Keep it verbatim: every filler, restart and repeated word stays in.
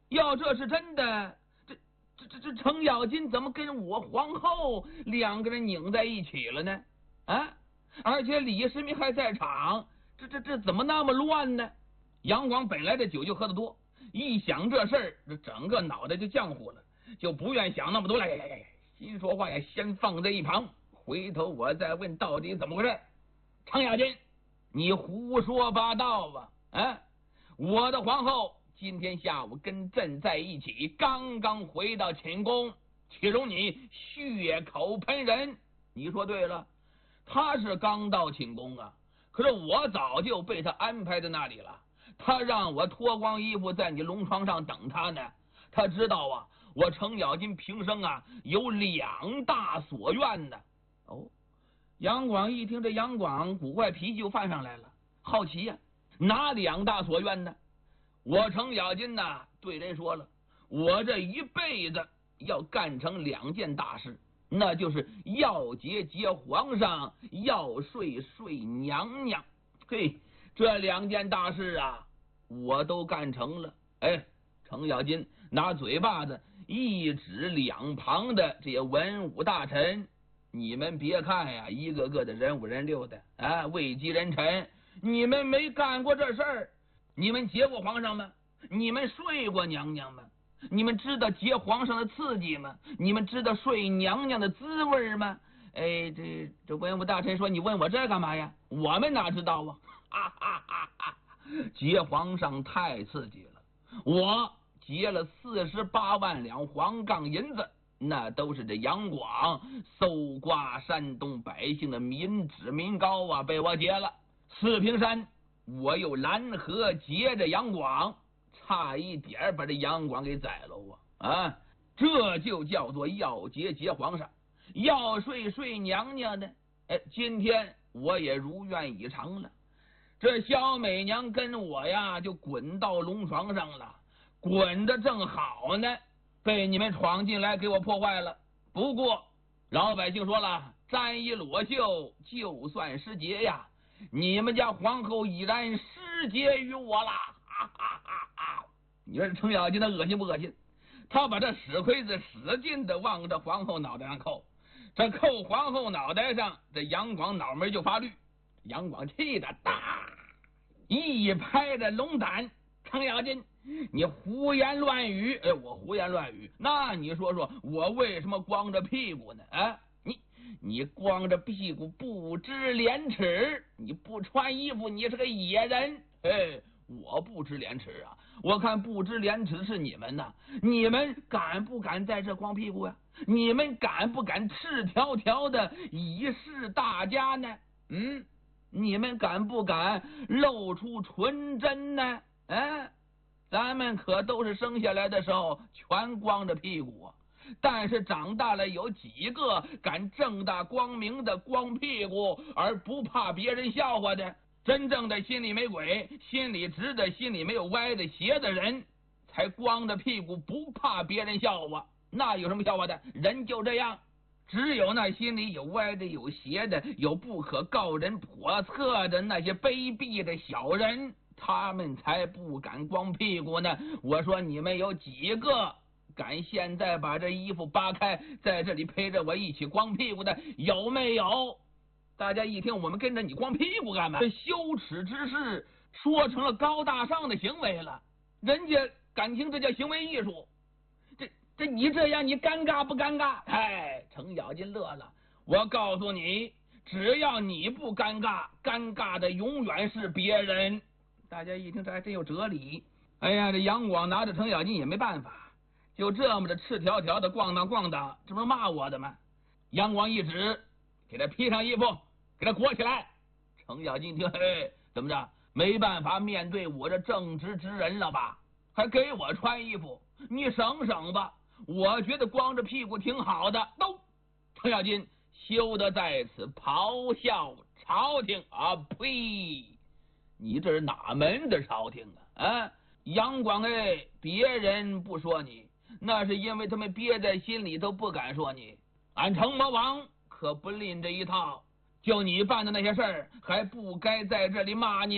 要这是真的，这这这这程咬金怎么跟我皇后两个人拧在一起了呢？啊！而且李世民还在场，这这这怎么那么乱呢？杨广本来这酒就喝得多，一想这事儿，这整个脑袋就浆糊了，就不愿想那么多了。呀呀呀！心说话呀，先放在一旁，回头我再问到底怎么回事。程咬金，你胡说八道吧！啊，我的皇后今天下午跟朕在一起，刚刚回到寝宫，岂容你血口喷人？你说对了，他是刚到寝宫啊，可是我早就被他安排在那里了。他让我脱光衣服在你龙床上等他呢。他知道啊，我程咬金平生啊有两大所愿呢。哦，杨广一听这杨广古怪脾气就犯上来了，好奇呀、啊，哪两大所愿呢？我程咬金呐对人说了，我这一辈子要干成两件大事，那就是要结结皇上，要睡睡娘娘。嘿，这两件大事啊，我都干成了。哎，程咬金拿嘴巴子一指两旁的这些文武大臣，你们别看呀，一个个的人五人六的啊，位极人臣，你们没干过这事儿。你们结过皇上吗？你们睡过娘娘吗？你们知道结皇上的刺激吗？你们知道睡娘娘的滋味吗？哎，这这文武大臣说，你问我这干嘛呀？我们哪知道啊！哈哈哈哈！结皇上太刺激了，我结了四十八万两黄杠银子，那都是这杨广搜刮山东百姓的民脂民膏啊，被我结了。四平山我又拦河截着杨广，差一点把这杨广给宰了啊！啊，这就叫做要结结皇上，要睡睡娘娘的。哎，今天我也如愿以偿了。这小美娘跟我呀就滚到龙床上了，滚得正好呢，被你们闯进来给我破坏了。不过老百姓说了，沾衣裸袖就算失节呀，你们家皇后已然失节于我了。哈哈哈哈！你说程咬金他恶心不恶心？他把这屎盔子使劲的往这皇后脑袋上扣，这扣皇后脑袋上，这杨广脑门就发绿。杨广气得大一拍着龙胆，程咬金，你胡言乱语！哎，我胡言乱语？那你说说我为什么光着屁股呢？啊，你你光着屁股不知廉耻，你不穿衣服，你是个野人！哎，我不知廉耻啊！我看不知廉耻是你们呐！你们敢不敢在这光屁股呀、啊？你们敢不敢赤条条的以示大家呢？嗯，你们敢不敢露出纯真呢？哎，咱们可都是生下来的时候全光着屁股啊，但是长大了有几个敢正大光明的光屁股而不怕别人笑话的？真正的心里没鬼，心里直的，心里没有歪的邪的人，才光着屁股不怕别人笑话。那有什么笑话的？人就这样。只有那心里有歪的、有邪的、有不可告人叵测的那些卑鄙的小人，他们才不敢光屁股呢。我说你们有几个敢现在把这衣服扒开，在这里陪着我一起光屁股的？有没有？大家一听，我们跟着你光屁股干嘛？这羞耻之事说成了高大上的行为了，人家感情这叫行为艺术。这这你这样，你尴尬不尴尬？哎，程咬金乐了。我告诉你，只要你不尴尬，尴尬的永远是别人。大家一听，这还真有哲理。哎呀，这杨广拿着程咬金也没办法，就这么的赤条条的咣当咣当，这不是骂我的吗？杨广一指，给他披上衣服，给他裹起来。程咬金一听，嘿，怎么着？没办法面对我这正直之人了吧？还给我穿衣服，你省省吧。我觉得光着屁股挺好的。都，程咬金休得在此咆哮朝廷啊！呸！你这是哪门的朝廷啊？啊，杨广哎，别人不说你，那是因为他们憋在心里都不敢说你。俺程魔王可不吝这一套，就你办的那些事儿，还不该在这里骂你。